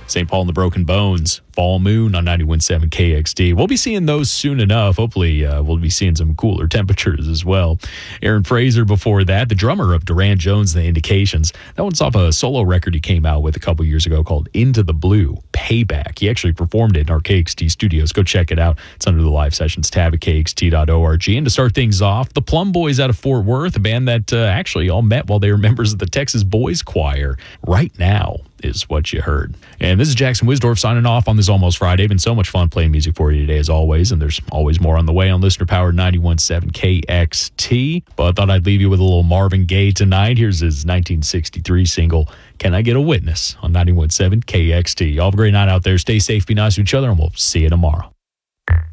St. Paul and the Broken Bones, Fall Moon on 91.7 KXT. We'll be seeing those soon enough. Hopefully, we'll be seeing some cooler temperatures as well. Aaron Fraser before that, the drummer of Duran Jones, The Indications. That one's off a solo record he came out with a couple years ago called Into the Blue, Payback. He actually performed it in our KXT studios. Go check it out. It's under the live sessions tab at kxt.org. And to start things off, the Plum Boys out of Fort Worth, a band that actually all met while they were members of the Texas Boys Choir. Right Now is what you heard. And this is Jackson Wisdorf signing off on this Almost Friday. Been so much fun playing music for you today as always, and there's always more on the way on Listener Powered 91.7 KXT. But I thought I'd leave you with a little Marvin Gaye tonight. Here's his 1963 single, Can I Get a Witness, on 91.7 KXT. Y'all have a great night out there. Stay safe, be nice to each other, and we'll see you tomorrow.